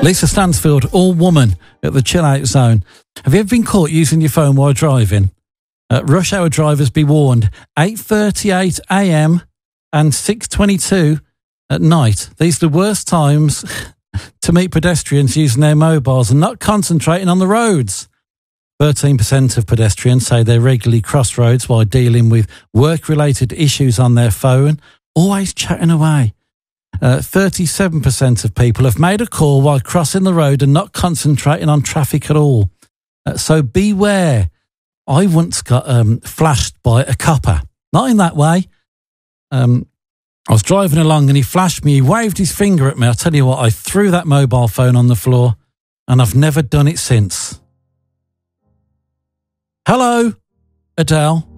Lisa Stansfield, all woman at the chill out zone. Have you ever been caught using your phone while driving? Rush hour drivers be warned. 8:38 a.m. and 6:22 at night. These are the worst times to meet pedestrians using their mobiles and not concentrating on the roads. 13% of pedestrians say they regularly cross roads while dealing with work-related issues on their phone, always chatting away. 37% of people have made a call while crossing the road and not concentrating on traffic at all. So beware. I once got flashed by a copper. Not in that way. I was driving along and he flashed me. He waved his finger at me. I tell you what, I threw that mobile phone on the floor and I've never done it since. Hello, Adele.